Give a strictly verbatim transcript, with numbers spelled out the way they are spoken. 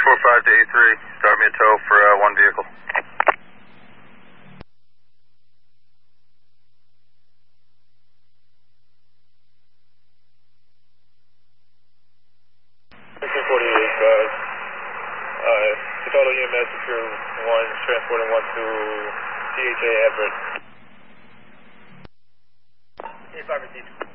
four five to A three, start me a tow for uh, one vehicle. fifteen forty-eight, guys. Uh, Dakota E M S Secure one, transporting one to C H A Everett. eight five received.